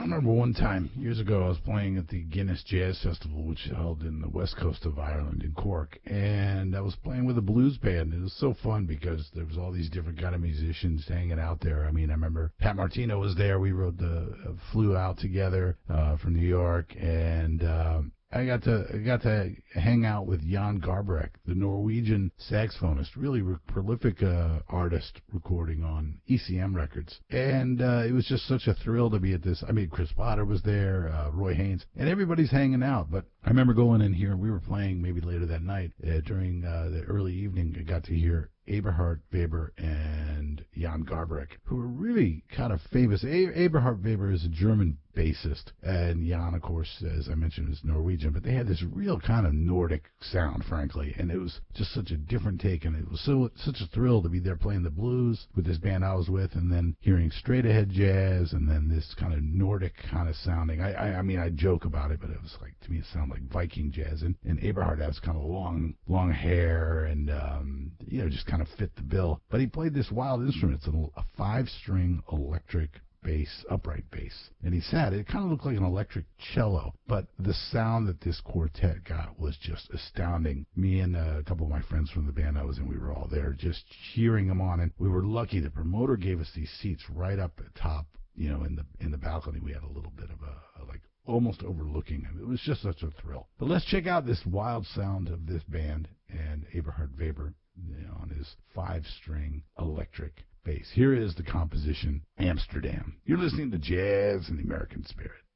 remember one time, years ago, I was playing at the Guinness Jazz Festival, which is held in the west coast of Ireland, in Cork, and I was playing with a blues band. It was so fun because there was all these different kind of musicians hanging out there. I mean, I remember Pat Martino was there. We flew out together from New York, and I got to hang out with Jan Garbarek, the Norwegian saxophonist, really prolific artist recording on ECM records. And it was just such a thrill to be at this. I mean, Chris Potter was there, Roy Haynes, and everybody's hanging out. But I remember going in here, and we were playing maybe later that night. During the early evening, I got to hear Eberhard Weber and Jan Garbarek, who are really kind of famous. Eberhard Weber is a German bassist, and Jan, of course, as I mentioned, is Norwegian, but they had this real kind of Nordic sound, frankly, and it was just such a different take, and it was such a thrill to be there playing the blues with this band I was with, and then hearing straight ahead jazz, and then this kind of Nordic kind of sounding. I mean, I joke about it, but it was like, to me, it sounded like Viking jazz, and Eberhard has kind of long hair, and just kind of fit the bill. But he played this wild instrument. It's a 5-string electric bass, upright bass. And he said it kind of looked like an electric cello, but the sound that this quartet got was just astounding. Me and a couple of my friends from the band I was in, we were all there just cheering them on, and we were lucky. The promoter gave us these seats right up at top, in the balcony. We had a little bit of a like almost overlooking him. It was just such a thrill. But let's check out this wild sound of this band and Eberhard Weber on his 5-string electric bass. Here is the composition, Amsterdam. You're listening to Jazz in the American Spirit.